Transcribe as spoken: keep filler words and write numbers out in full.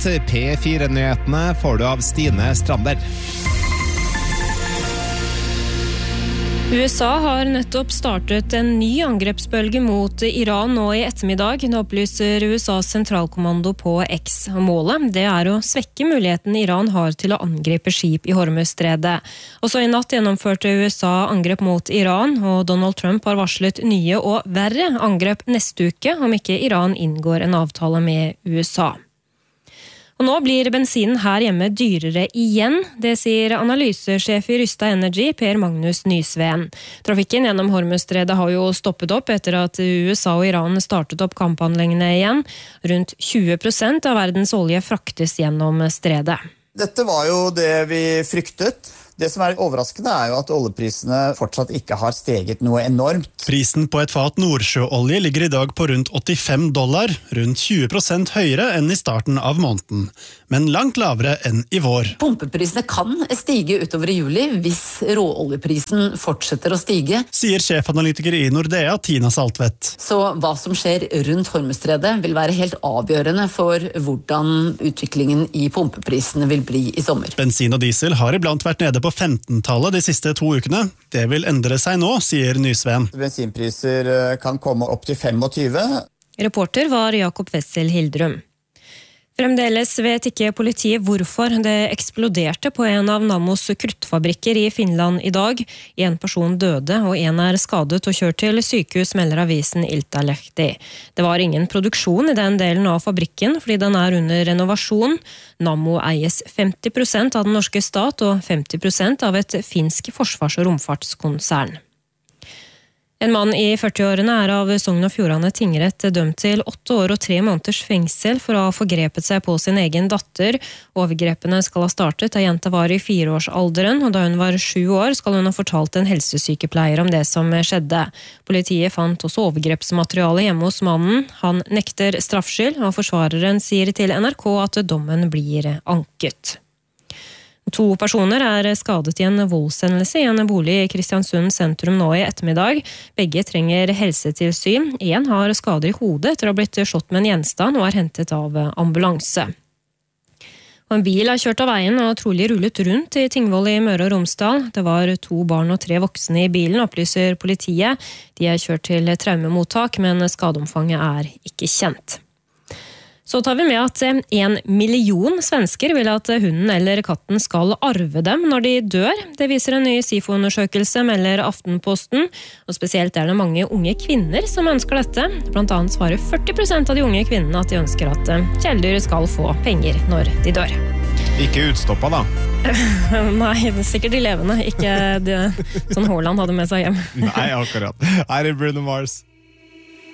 nytt. P fire-nyhetene får du av Stine Strander. U S A har nettopp startet en ny angrepsbølge mot Iran nå i ettermiddag. Det opplyser U S A's sentralkommando på X. Målet det er å svekke muligheten Iran har til å angripe skip i Hormuzstredet. Også i natt gjennomførte U S A angrep mot Iran, og Donald Trump har varslet nye og verre angrep neste uke om ikke Iran inngår en avtale med U S A. Og nå blir bensinen her hjemme dyrere igjen, det sier analysesjef i Rystad Energy, Per Magnus Nysveen. Trafikken gjennom Hormuzstredet har jo stoppet opp etter at U S A og Iran startet opp kampanleggene igjen. Rundt tjue prosent av verdens olje fraktes gjennom stredet. Dette var jo det vi fryktet. Det som er overraskende er jo at oljeprisene fortsatt ikke har steget noe enormt. Prisen på et fat nordsjøolje ligger i dag på rundt åttifem dollar, rundt tjue prosent høyere enn i starten av måneden, men langt lavere enn i vår. Pumpeprisene kan stige utover i juli hvis råoljeprisen fortsetter å stige, sier sjefanalytiker i Nordea, Tina Saltvedt. Så hva som skjer rundt Hormuzstredet vil være helt avgjørende for hvordan utviklingen i pumpeprisene vil bli i sommer. Bensin og diesel har iblant vært nede på femten-tallet de siste to ukene. Det vil endre seg nå, sier Nysveen. Bensinpriser kan komme opp til tjuefem. Reporter var Jakob Wessel Hildrum. Fremdeles vet ikke politiet hvorfor det eksploderte på en av Nammos kruttfabrikker i Finland i dag. En person døde og en er skadet og kjørt til sykehus, melder avisen Iltalehti. Det var ingen produksjon i den delen av fabrikken fordi den er under renovasjon. Nammo eies femti prosent av den norske stat og femti prosent av et finsk forsvars- og romfartskonsern. En mann i førtiårene er av Sogn og Fjordane tingrett dømt til åtte år og tre måneders fengsel for å ha forgrepet seg på sin egen datter. Overgrepene skal ha startet da jenta var i fireårsalderen, og da hun var sju år skal hun ha fortalt en helsesykepleier om det som skjedde. Politiet fant også overgrepsmateriale hjemme hos mannen. Han nekter straffskyld, og forsvareren sier til N R K at dommen blir anket. To personer er skadet i en voldshendelse i en bolig i Kristiansund sentrum nå i ettermiddag. Begge trenger helsetilsyn. En har skader i hodet etter å ha blitt slått med en gjenstand og er hentet av ambulanse. Og en bil har kjørt av veien og trolig rullet rundt i Tingvoll i Møre og Romsdal. Det var to barn og tre voksne i bilen, opplyser politiet. De er kjørt til traumemottak, men skadeomfanget er ikke kjent. Så tar vi med at en million svensker vil at hunden eller katten skal arve dem når de dør. Det viser en ny SIFO-undersøkelse, melder Aftenposten. Og spesielt er det mange unge kvinner som ønsker dette. Blant annet svarer førti prosent av de unge kvinnene at de ønsker at kjæledyr skal få penger når de dør. Ikke utstoppa da? Nei, det er sikkert de levende, ikke det som Haaland hadde med seg hjem. Nei, akkurat. Her er Bruno Mars.